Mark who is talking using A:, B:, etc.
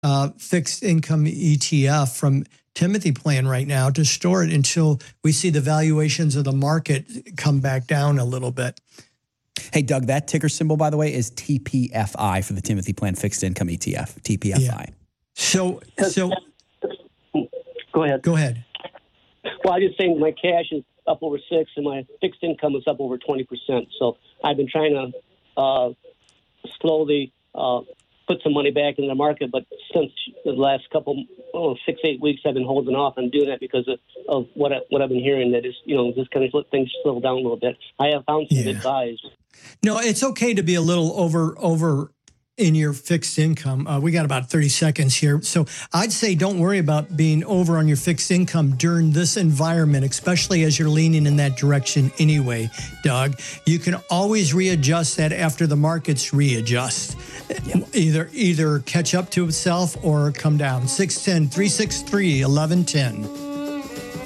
A: fixed income ETF from Timothy Plan right now to store it until we see the valuations of the market come back down a little bit.
B: Hey, Doug, that ticker symbol, by the way, is TPFI for the Timothy Plan Fixed Income ETF, TPFI.
A: Yeah. So
C: go ahead.
A: Go ahead.
C: Well, I just saying my cash is up over 6 and my fixed income is up over 20%. So I've been trying to slowly put some money back in the market, but since the last 6-8 weeks, I've been holding off on doing that because of what I've been hearing, that is, just kind of let things slow down a little bit. I have found some good buys.
A: No, it's okay to be a little over in your fixed income. We got about 30 seconds here. So I'd say don't worry about being over on your fixed income during this environment, especially as you're leaning in that direction anyway, Doug. You can always readjust that after the markets readjust. Either catch up to itself or come down. 610-363-1110.